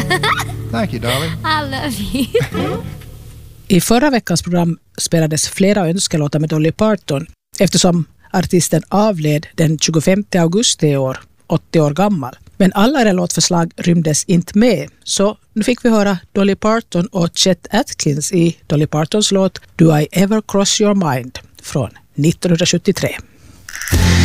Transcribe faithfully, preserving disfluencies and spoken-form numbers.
Thank you, darling. I love you. I förra veckans program spelades flera önskelåtar med Dolly Parton eftersom artisten avled den tjugofemte augusti i år, åttio år gammal. Men alla era låtförslag rymdes inte med, så nu fick vi höra Dolly Parton och Chet Atkins i Dolly Partons låt Do I Ever Cross Your Mind från nittonhundrasjuttiotre.